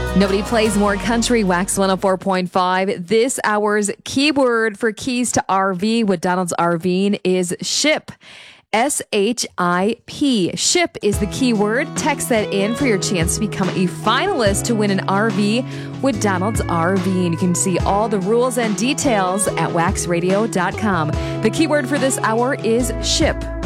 Nobody plays more country. Wax 104.5. This hour's keyword for keys to RV with Donald's RVing is ship. SHIP. Ship is the keyword. Text that in for your chance to become a finalist to win an RV with Donald's RVing. You can see all the rules and details at waxradio.com. The keyword for this hour is ship.